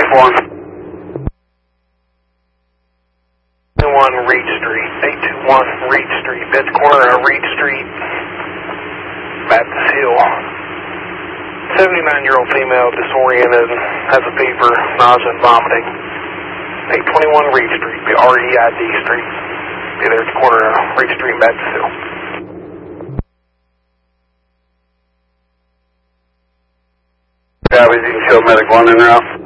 for him. 821 Reed Street, 821 Reed Street, at the corner of Reed Street, Baptist Hill. 79-year-old female, disoriented, has a fever, nausea, and vomiting. 821 Reed Street, R-E-I-D Street. Be there at the corner of Reed Street and Baptist Hill. Yeah, you can show medical on en route.